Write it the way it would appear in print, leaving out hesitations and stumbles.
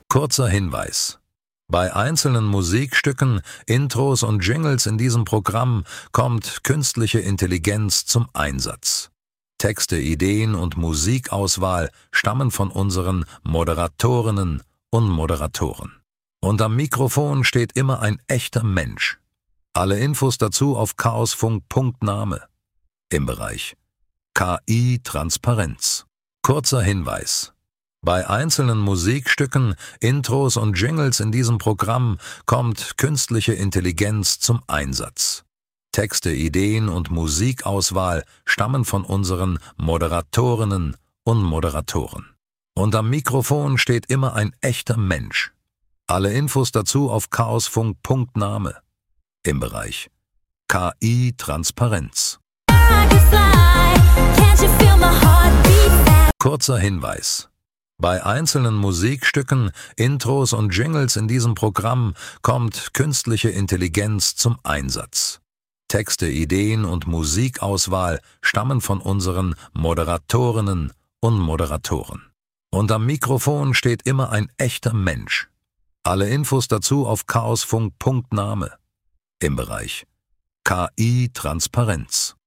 Kurzer Hinweis: Bei einzelnen Musikstücken, Intros und Jingles in diesem Programm kommt künstliche Intelligenz zum Einsatz. Texte, Ideen und Musikauswahl stammen von unseren Moderatorinnen und Moderatoren. Und am Mikrofon steht immer ein echter Mensch. Alle Infos dazu auf chaosfunk.name im Bereich KI Transparenz. Kurzer Hinweis: Bei einzelnen Musikstücken, Intros und Jingles in diesem Programm kommt künstliche Intelligenz zum Einsatz. Texte, Ideen und Musikauswahl stammen von unseren Moderatorinnen und Moderatoren. Und am Mikrofon steht immer ein echter Mensch. Alle Infos dazu auf chaosfunk.name im Bereich KI Transparenz. Kurzer Hinweis: Bei einzelnen Musikstücken, Intros und Jingles in diesem Programm kommt künstliche Intelligenz zum Einsatz. Texte, Ideen und Musikauswahl stammen von unseren Moderatorinnen und Moderatoren. Und am Mikrofon steht immer ein echter Mensch. Alle Infos dazu auf chaosfunk.name im Bereich KI Transparenz.